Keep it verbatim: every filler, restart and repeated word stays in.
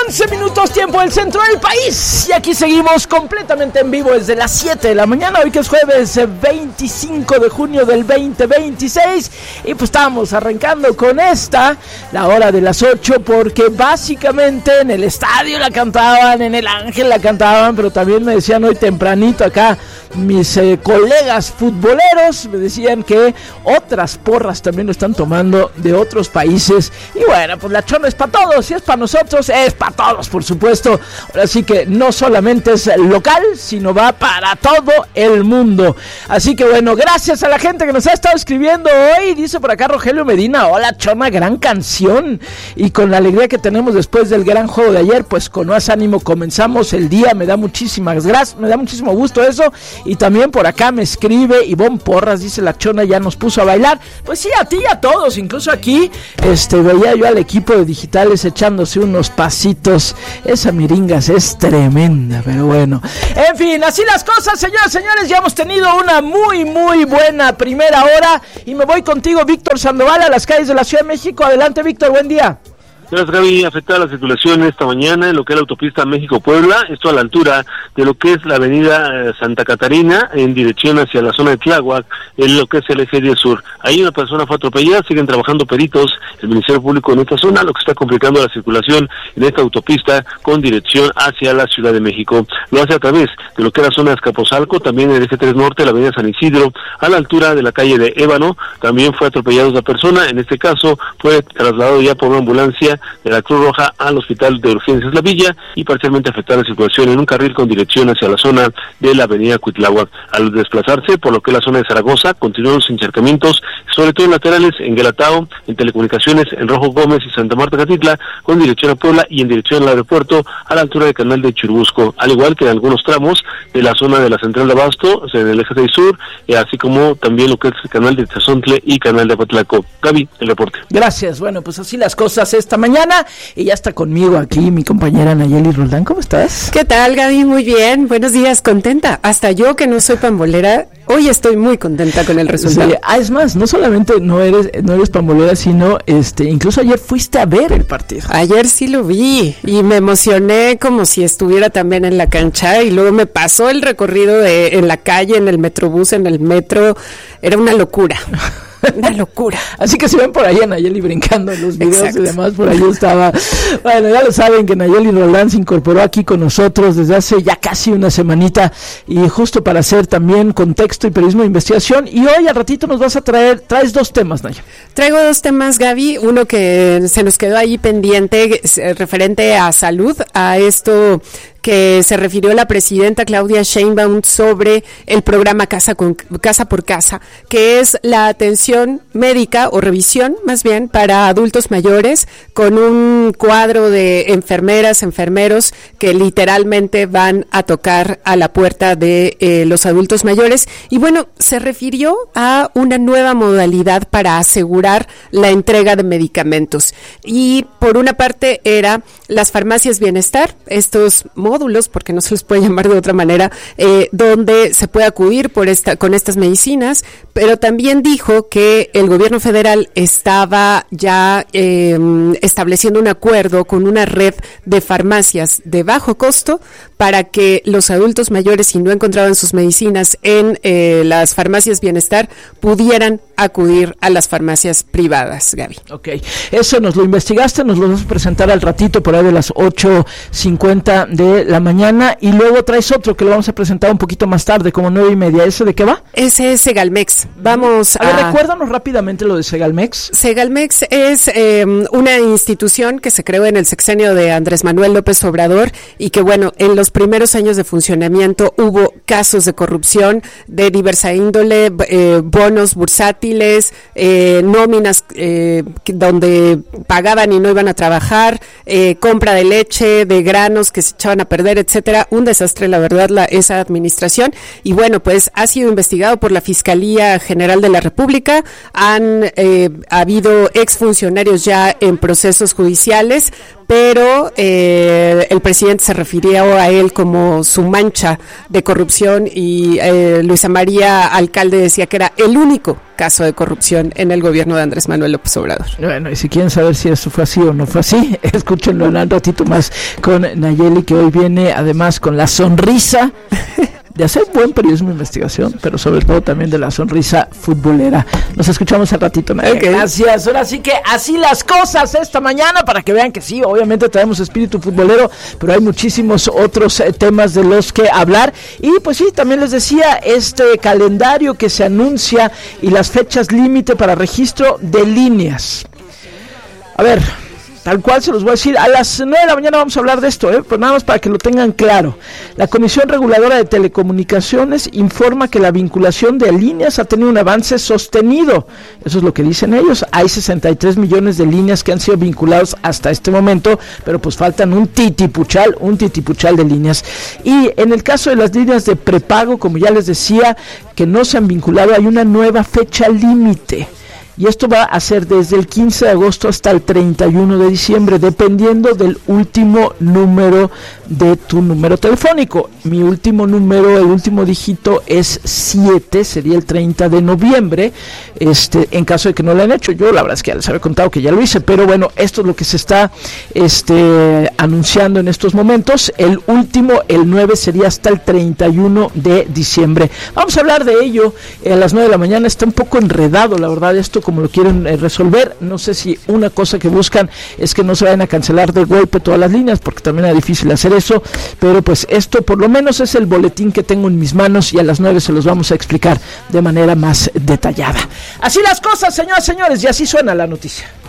once minutos, tiempo del centro del país. Y aquí seguimos completamente en vivo desde las siete de la mañana. Hoy que es jueves veinticinco de junio del veinte veintiséis. Y pues estamos arrancando con esta, la hora de las ocho, porque básicamente en el estadio la cantaban, en el Ángel la cantaban, pero también me decían hoy tempranito acá mis eh, colegas futboleros, me decían que otras porras también lo están tomando de otros países. Y bueno, pues la chona es para todos, si es para nosotros, es para todos, por supuesto. Ahora sí que no solamente es local, sino va para todo el mundo. Así que bueno, gracias a la gente que nos ha estado escribiendo hoy. Dice por acá Rogelio Medina: hola chona, gran canción. Y con la alegría que tenemos después del gran juego de ayer, pues con más ánimo comenzamos el día. Me da muchísimas gracias, me da muchísimo gusto eso. Y también por acá me escribe Ivonne Porras, dice la chona ya nos puso a bailar. Pues sí, a ti y a todos, incluso aquí este veía yo al equipo de digitales echándose unos pasitos. Esa miringas es tremenda, pero bueno, en fin, así las cosas, señoras, señores. Ya hemos tenido una muy muy buena primera hora y me voy contigo, Víctor Sandoval, a las calles de la Ciudad de México. Adelante, Víctor, buen día. Gracias, Gaby. Afectada la circulación esta mañana en lo que es la autopista México-Puebla, esto a la altura de lo que es la avenida Santa Catarina, en dirección hacia la zona de Tláhuac, en lo que es el eje diez sur. Ahí una persona fue atropellada, siguen trabajando peritos el Ministerio Público en esta zona, lo que está complicando la circulación en esta autopista con dirección hacia la Ciudad de México. Lo hace a través de lo que era la zona de Azcapotzalco, también en el eje tres norte, la avenida San Isidro, a la altura de la calle de Ébano, también fue atropellada una persona, en este caso fue trasladado ya por una ambulancia de la Cruz Roja al Hospital de Urgencias La Villa y parcialmente afectada la circulación en un carril con dirección hacia la zona de la avenida Cuitláhuac. Al desplazarse por lo que es la zona de Zaragoza, continúan los encharcamientos, sobre todo en laterales, en Guelatao, en Telecomunicaciones, en Rojo Gómez y Santa Marta Catitla, con dirección a Puebla y en dirección al aeropuerto a la altura del canal de Churubusco, al igual que en algunos tramos de la zona de la Central de Abasto, en el eje seis sur, eh, así como también lo que es el canal de Tezontle y canal de Apatlaco. Gaby, el reporte. Gracias. Bueno, pues así las cosas esta mañana. Y ya está conmigo aquí mi compañera Nayeli Roldán. ¿Cómo estás? ¿Qué tal, Gaby? Muy bien. Buenos días. Contenta. Hasta yo, que no soy pambolera, hoy estoy muy contenta con el resultado. Sí, ah, es más, no solamente no eres no eres pambolera, sino este incluso ayer fuiste a ver el partido. Ayer sí lo vi y me emocioné como si estuviera también en la cancha, y luego me pasó el recorrido de en la calle, en el metrobús, en el metro. Era una locura. Una locura. Así que si ven por ahí a Nayeli brincando en los videos. Exacto. Y demás, por ahí estaba. Bueno, ya lo saben que Nayeli Roldán se incorporó aquí con nosotros desde hace ya casi una semanita, y justo para hacer también contexto y periodismo de investigación. Y hoy al ratito nos vas a traer, traes dos temas, Nayeli. Traigo dos temas, Gaby. Uno que se nos quedó ahí pendiente, referente a salud, a esto que se refirió la presidenta Claudia Sheinbaum sobre el programa Casa con Casa por Casa, que es la atención médica o revisión más bien para adultos mayores, con un cuadro de enfermeras, enfermeros que literalmente van a tocar a la puerta de eh, los adultos mayores. Y bueno, se refirió a una nueva modalidad para asegurar la entrega de medicamentos. Y por una parte era las farmacias bienestar, estos módulos, porque no se los puede llamar de otra manera, eh, donde se puede acudir por esta con estas medicinas, pero también dijo que el gobierno federal estaba ya eh, estableciendo un acuerdo con una red de farmacias de bajo costo para que los adultos mayores, si no encontraban sus medicinas en eh, las farmacias bienestar, pudieran acudir a las farmacias privadas, Gaby. Ok, eso nos lo investigaste, nos lo vas a presentar al ratito por ahí de las ocho cincuenta de la mañana, y luego traes otro que lo vamos a presentar un poquito más tarde, como nueve y media. ¿Ese de qué va? Ese es Segalmex. Vamos a... A ver, recuérdanos rápidamente lo de Segalmex. Segalmex es eh, una institución que se creó en el sexenio de Andrés Manuel López Obrador, y que bueno, en los primeros años de funcionamiento hubo casos de corrupción de diversa índole, eh, bonos bursátiles, eh, nóminas eh, donde pagaban y no iban a trabajar, eh, compra de leche, de granos que se echaban a perder, etcétera. Un desastre, la verdad, la, esa administración. Y bueno, pues ha sido investigado por la Fiscalía General de la República. Han eh, habido exfuncionarios ya en procesos judiciales, pero eh, el presidente se refirió a él como su mancha de corrupción y eh, Luisa María Alcalde decía que era el único caso de corrupción en el gobierno de Andrés Manuel López Obrador. Bueno, y si quieren saber si eso fue así o no fue así, escúchenlo en un ratito más con Nayeli, que hoy viene además con la sonrisa de hacer buen periodismo de investigación, pero sobre todo también de la sonrisa futbolera. Nos escuchamos al ratito, Nayeli. Okay. Gracias. Ahora sí que así las cosas esta mañana, para que vean que sí, obviamente tenemos espíritu futbolero, pero hay muchísimos otros eh, temas de los que hablar. Y pues sí, también les decía, este calendario que se anuncia y las fechas límite para registro de líneas. A ver, tal cual se los voy a decir, a las nueve de la mañana vamos a hablar de esto, ¿eh? Pero nada más para que lo tengan claro. La Comisión Reguladora de Telecomunicaciones informa que la vinculación de líneas ha tenido un avance sostenido. Eso es lo que dicen ellos. Hay sesenta y tres millones de líneas que han sido vinculados hasta este momento, pero pues faltan un titipuchal, un titipuchal de líneas. Y en el caso de las líneas de prepago, como ya les decía, que no se han vinculado, hay una nueva fecha límite. Y esto va a ser desde el quince de agosto hasta el treinta y uno de diciembre, dependiendo del último número de tu número telefónico. Mi último número, el último dígito es siete, sería el treinta de noviembre, este, en caso de que no lo hayan hecho. Yo la verdad es que ya les había contado que ya lo hice, pero bueno, esto es lo que se está este, anunciando en estos momentos. El último, el nueve, sería hasta el treinta y uno de diciembre. Vamos a hablar de ello a las nueve de la mañana. Está un poco enredado, la verdad, esto como lo quieren eh, resolver. No sé si una cosa que buscan es que no se vayan a cancelar de golpe todas las líneas, porque también es difícil hacer eso, pero pues esto por lo menos es el boletín que tengo en mis manos y a las nueve se los vamos a explicar de manera más detallada. Así las cosas, señoras y señores, y así suena la noticia.